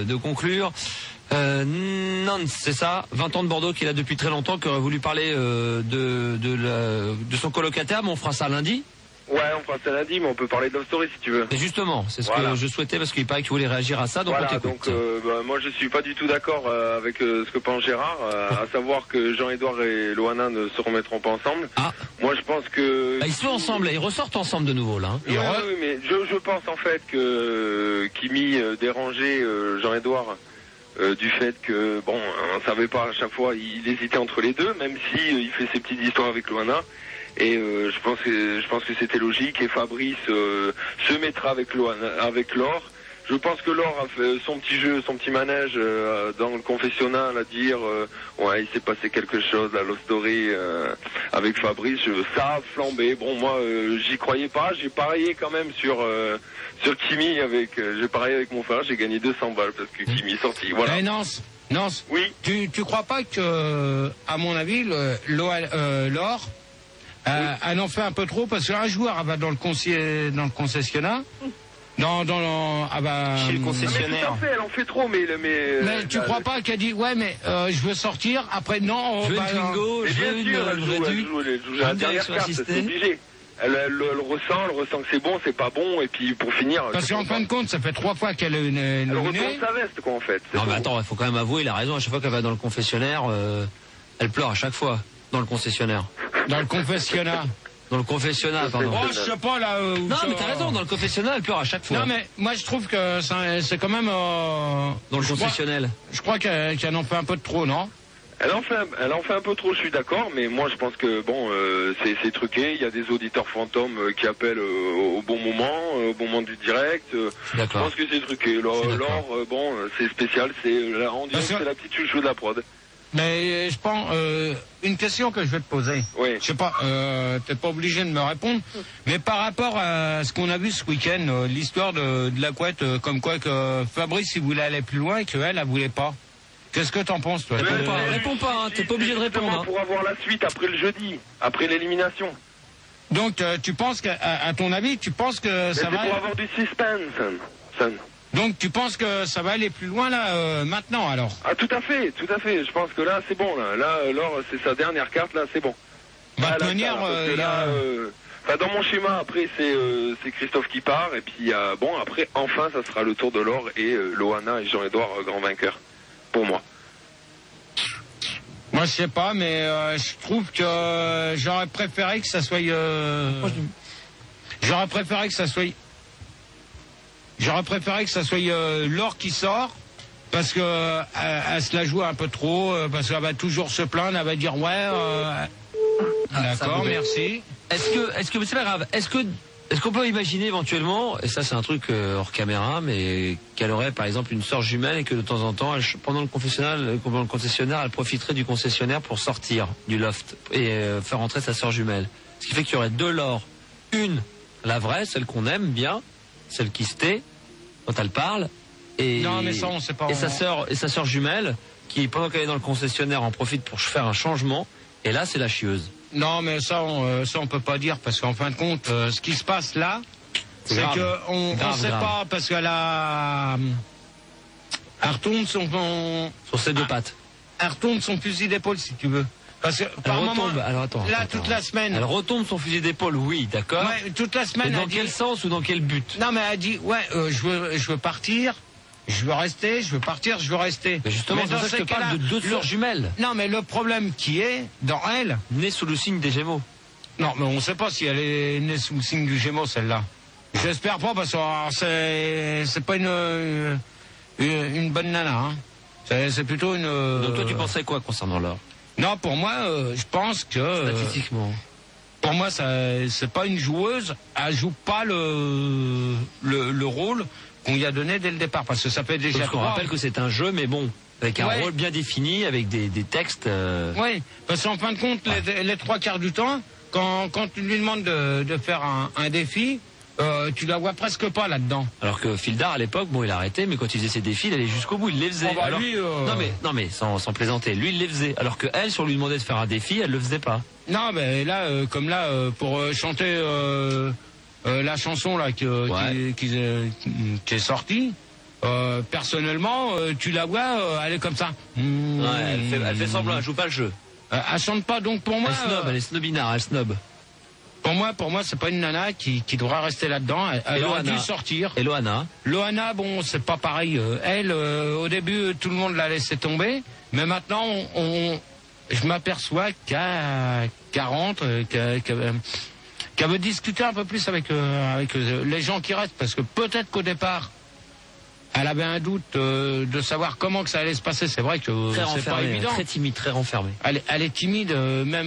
De conclure, Nance, c'est ça, 20 ans de Bordeaux, qui est là depuis très longtemps, qui aurait voulu parler de son colocataire, mais on fera ça lundi. Ouais, on fera ça lundi, mais on peut parler de Love Story si tu veux. Et justement, c'est ce que je souhaitais, parce qu'il paraît que tu voulais réagir à ça, donc voilà, on t'écoute. Donc moi je suis pas du tout d'accord avec ce que pense Gérard, à savoir que Jean-Edouard et Loana ne se remettront pas ensemble. Ah. Moi je pense que... Bah, ils sont ensemble, ils ressortent ensemble de nouveau là. Hein. Oui, mais je pense en fait que Kimi dérangeait Jean-Edouard du fait que, bon, on savait pas à chaque fois, il hésitait entre les deux, même si il fait ses petites histoires avec Loana. Et je pense que c'était logique, et Fabrice se mettra avec Laure. Je pense que Laure a fait son petit jeu, son petit manège dans le confessionnal à dire ouais, il s'est passé quelque chose, la Love Story avec Fabrice, ça a flambé. Bon, moi j'y croyais pas, j'ai parié quand même sur Kimi j'ai parié avec mon frère, j'ai gagné 200 balles parce que Kimi est sorti. Voilà. Hey, Nance, oui. Tu crois pas que, à mon avis, Laure elle en fait un peu trop, parce qu'un joueur elle va dans le concessionnaire. Chez le concessionnaire. Tout à fait, elle en fait trop, mais tu crois pas qu'elle dit ouais, mais je veux sortir, après non, je veux une Twingo, je veux une direction assistée. C'est obligé. Elle ressent que c'est bon, c'est pas bon, et puis pour finir... Parce qu'en fin de compte, ça fait 3 fois qu'elle est elle retourne sa veste, quoi, en fait. Non, mais attends, il faut quand même avouer, il a raison, à chaque fois qu'elle va dans le confessionnaire, elle pleure à chaque fois, dans le concessionnaire. Dans le confessionnat. Dans le confessionnat, pardon. Oh, je sais pas, là... non, mais t'as raison, dans le confessionnat, elle pleure à chaque fois. Non, mais moi, je trouve que c'est quand même... dans le concessionnel. Je crois qu'elle en fait un peu de trop, non? Elle en fait un peu trop, je suis d'accord, mais moi je pense que bon, c'est truqué. Il y a des auditeurs fantômes qui appellent au bon moment du direct. Je pense que c'est truqué. Laure, bon, c'est spécial, c'est la petite chouchou de la prod. Mais je pense une question que je vais te poser. Oui. Je sais pas, t'es pas obligé de me répondre, mais par rapport à ce qu'on a vu ce week-end, l'histoire de la couette, comme quoi que Fabrice il voulait aller plus loin et qu'elle elle voulait pas. Qu'est-ce que t'en penses, toi? Réponds pas, hein, t'es pas obligé de répondre. Hein. Pour avoir la suite après le jeudi, après l'élimination. Donc, tu penses qu'à ton avis, tu penses que ça va... pour avoir du suspense, Donc, tu penses que ça va aller plus loin, là, maintenant, alors? Ah, tout à fait. Je pense que là, c'est bon, là. Là, Laure, c'est sa dernière carte, là, c'est bon. Bah, de manière... dans mon schéma, après, c'est Christophe qui part, et puis, bon, après, enfin, ça sera le tour de Laure et Loana et Jean-Edouard, grand vainqueur. Pour moi. Moi, je sais pas, mais je trouve que j'aurais préféré que ça soit... J'aurais préféré que ça soit Laure qui sort, parce que elle se la joue un peu trop, parce qu'elle va toujours se plaindre, elle va dire ouais... D'accord, merci. Est-ce que c'est pas grave, est-ce qu'on peut imaginer éventuellement, et ça c'est un truc hors caméra, mais qu'elle aurait par exemple une sœur jumelle et que de temps en temps, pendant le concessionnaire, elle profiterait du concessionnaire pour sortir du loft et faire entrer sa sœur jumelle. Ce qui fait qu'il y aurait 2 Laure. Une, la vraie, celle qu'on aime bien, celle qui se tait quand elle parle, et, non, mais ça, on sait pas et sa sœur jumelle qui, pendant qu'elle est dans le concessionnaire, en profite pour faire un changement, et là c'est la chieuse. Non, mais ça on peut pas dire, parce qu'en fin de compte, ce qui se passe là, c'est que on sait pas, parce qu'elle retourne sur ses 2 pattes. Elle retourne son fusil d'épaule, si tu veux. Parce que toute la semaine. Elle retombe son fusil d'épaule, oui, d'accord. Ouais, toute la semaine. Mais dans quel sens ou dans quel but? Non, mais elle a dit ouais, je veux partir. Je veux rester, je veux partir, je veux rester. Mais justement, c'est pour ça que je te parle de 2 sœurs jumelles. Non, mais le problème qui est, dans elle... Née sous le signe des Gémeaux. Non, mais on ne sait pas si elle est née sous le signe du Gémeaux, celle-là. J'espère pas, parce que c'est pas une bonne nana. Hein. C'est plutôt une... Donc toi, tu pensais quoi concernant Laure? Non, pour moi, je pense que... Statistiquement. Pour moi, c'est pas une joueuse. Elle joue pas le rôle qu'on lui a donné dès le départ, parce que ça fait déjà... Parce qu'on rappelle que c'est un jeu, mais bon, avec un rôle bien défini, avec des textes... Oui, parce qu'en fin de compte, les 3 quarts du temps, quand tu lui demandes de faire un défi, tu la vois presque pas là-dedans. Alors que Fildar, à l'époque, bon, il a arrêté, mais quand il faisait ses défis, il allait jusqu'au bout, il les faisait. Bah, lui, Non mais sans plaisanter, lui il les faisait. Alors que elle, si on lui demandait de faire un défi, elle le faisait pas. Non, mais là, comme là, pour chanter la chanson là qui est sortie, personnellement, tu la vois, elle est comme ça. Ouais, elle fait semblant, elle joue pas le jeu. Elle chante pas, donc pour moi. Elle est snobinard, elle snob. Pour moi, c'est pas une nana qui devra rester là-dedans. Elle aurait dû sortir. Et Loana? Loana, bon, c'est pas pareil. Elle, au début, tout le monde l'a laissé tomber, mais maintenant, je m'aperçois qu'elle rentre, qu'elle veut discuter un peu plus avec les gens qui restent, parce que peut-être qu'au départ, elle avait un doute de savoir comment que ça allait se passer. C'est vrai que c'est pas évident. Très timide, très renfermée. Elle est timide, même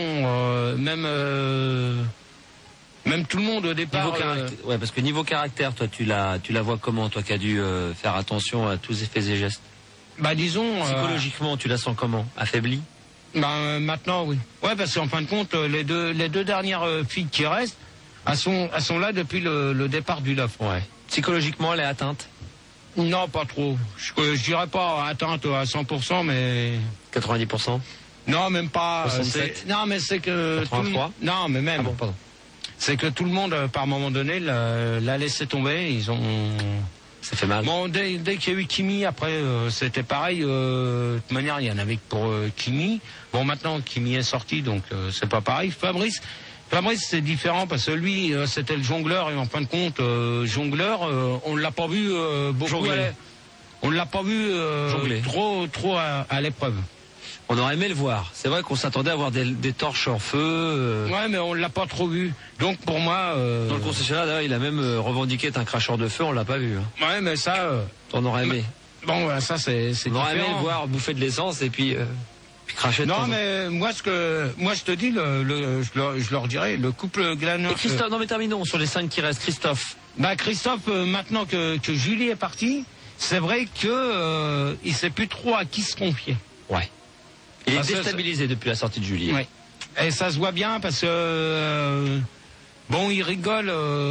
tout le monde au départ. Ouais, parce que niveau caractère, toi, tu la vois comment, toi qui as dû faire attention à tous ses faits et gestes. Bah disons. Psychologiquement, tu la sens comment? Affaiblie? Bah maintenant, oui. Ouais, parce qu'en fin de compte, les deux dernières filles qui restent, elles sont là depuis le départ du loft. Ouais. Psychologiquement, elle est atteinte? Non, pas trop. Je dirais pas atteinte à 100%, mais... 90%? Non, même pas. 67? Non, mais c'est que... 83? Non, mais même. Ah bon, pardon. C'est que tout le monde, par moment donné, l'a laissé tomber. Ils ont... Ça fait mal. Bon, dès qu'il y a eu Kimi, après, c'était pareil. De toute manière, il y en avait que pour Kimi. Bon, maintenant, Kimi est sorti, donc c'est pas pareil. Fabrice, c'est différent parce que lui, c'était le jongleur et en fin de compte, jongleur, on l'a pas vu beaucoup. On l'a pas vu trop à l'épreuve. On aurait aimé le voir. C'est vrai qu'on s'attendait à voir des torches en feu. Ouais, mais on l'a pas trop vu. Donc pour moi. Dans le concessionnaire, d'ailleurs, il a même revendiqué être un cracheur de feu. On l'a pas vu. Hein. Ouais, mais ça. On aurait aimé. Bon, ça c'est. On aurait aimé le voir bouffer de l'essence et puis cracher. Non, mais moi je te dis, je leur dirais, le couple Glan. Et Christophe, non mais terminons sur les 5 qui restent. Christophe. Bah Christophe, maintenant que Julie est partie, c'est vrai que il sait plus trop à qui se confier. Ouais. Il est déstabilisé depuis la sortie de Julie. Oui. Et ça se voit bien parce que bon, il rigole,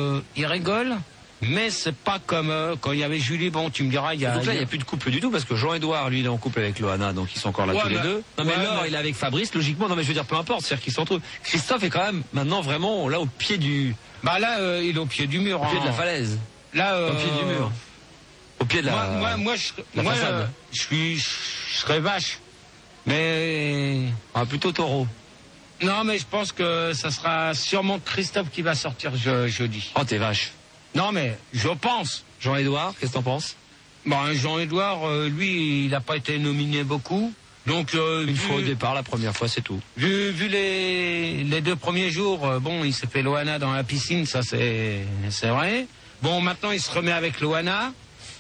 mais c'est pas comme quand il y avait Julie. Bon, tu me diras, donc là, il n'y a plus de couple du tout parce que Jean-Édouard, lui, il est en couple avec Loana, donc ils sont encore là tous les deux. Non mais Laure, il est avec Fabrice, logiquement. Non mais je veux dire, peu importe, c'est-à-dire qu'ils se retrouvent. Christophe est quand même maintenant vraiment là au pied du. Bah là, il est au pied du mur. Au pied de la falaise. Là, au pied du mur. Au pied de la. Moi, je serais vache. Mais... plutôt taureau. Non, mais je pense que ça sera sûrement Christophe qui va sortir jeudi. Oh, t'es vache. Non, mais je pense. Jean-Édouard, qu'est-ce que t'en penses? Bon, Jean-Édouard, lui, il n'a pas été nominé beaucoup. Donc, une fois au départ, la première fois, c'est tout. Vu les 2 premiers jours, bon, il s'est fait Loana dans la piscine, ça c'est vrai. Bon, maintenant, il se remet avec Loana.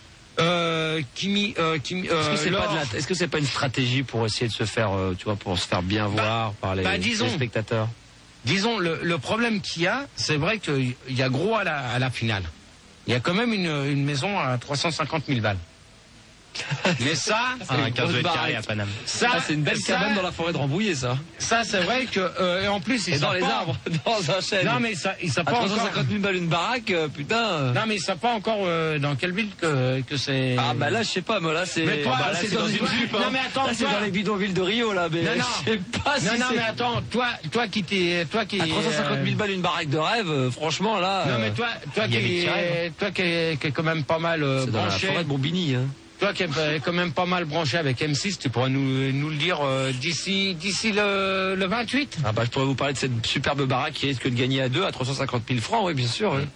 Est-ce que c'est pas une stratégie pour essayer de se faire, tu vois, pour se faire bien voir par les spectateurs? Disons, le problème qu'il y a, c'est vrai qu'il y a gros à la finale. Il y a quand même une maison à 350 000 balles. Mais ça, c'est un 15 mètres carrés à Paname. Ça, c'est une belle cabane dans la forêt de Rambouillet, ça. Ça, c'est vrai que, et en plus, ils sont dans les arbres, dans un chêne. Non, mais ça, ils savent pas encore. 350 000 balles une baraque, putain. Non, mais ils savent pas encore dans quelle ville que c'est. Ah, bah là, je sais pas, moi, là, c'est. Mais toi, là, c'est dans une jupe. Non, mais attends, là, c'est dans les bidonvilles de Rio, là, mais. Non, je sais pas si. Non, mais attends, toi qui. À 350 000 balles une baraque de rêve, franchement, là. Non, mais toi qui est quand même pas mal branché. C'est dans la forêt de Bombini, hein. Toi qui es quand même pas mal branché avec M6, tu pourrais nous le dire d'ici le 28? Ah bah je pourrais vous parler de cette superbe baraque qui risque de gagner à 2 à 350 000 francs, oui bien sûr. Oui.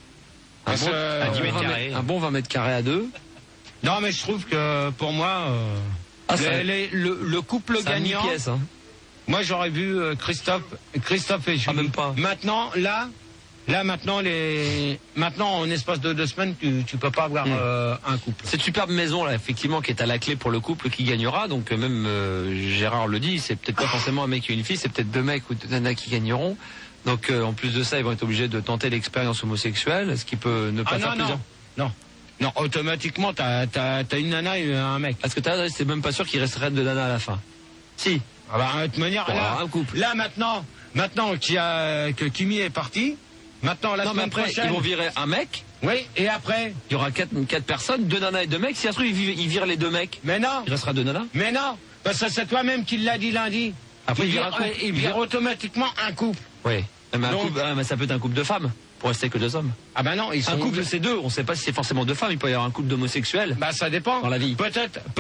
Un bon 20 mètres carrés à 2. Non mais je trouve que pour moi, le couple gagnant... Pièces, hein. Moi j'aurais vu Christophe et Julie. Ah même pas. Maintenant, maintenant, en espace de 2 semaines, tu peux pas avoir un couple. Cette superbe maison là, effectivement, qui est à la clé pour le couple qui gagnera. Donc même Gérard le dit, c'est peut-être pas forcément un mec et une fille, c'est peut-être 2 mecs ou 2 nanas qui gagneront. Donc en plus de ça, ils vont être obligés de tenter l'expérience homosexuelle, ce qui peut ne pas faire plaisir. Non, automatiquement, t'as une nana et un mec. Parce que c'est même pas sûr qu'il resterait 2 nanas à la fin. Si. Ah bah, de toute manière, un couple. Là maintenant que Kimi est parti. Maintenant, la semaine prochaine... Ils vont virer un mec. Oui, et après il y aura 4 personnes, 2 nanas et 2 mecs. Si ça se trouve, ils virent les 2 mecs. Mais non. Il restera 2 nanas. Mais non, parce que c'est toi-même qui l'a dit lundi. Après, il vire automatiquement un couple. Oui. Mais ça peut être un couple de femmes. pour rester que 2 hommes. Ah ben non, ils sont... Un couple c'est 2, on ne sait pas si c'est forcément 2 femmes, il peut y avoir un couple d'homosexuels Bah ça dépend. dans la vie. Peut-être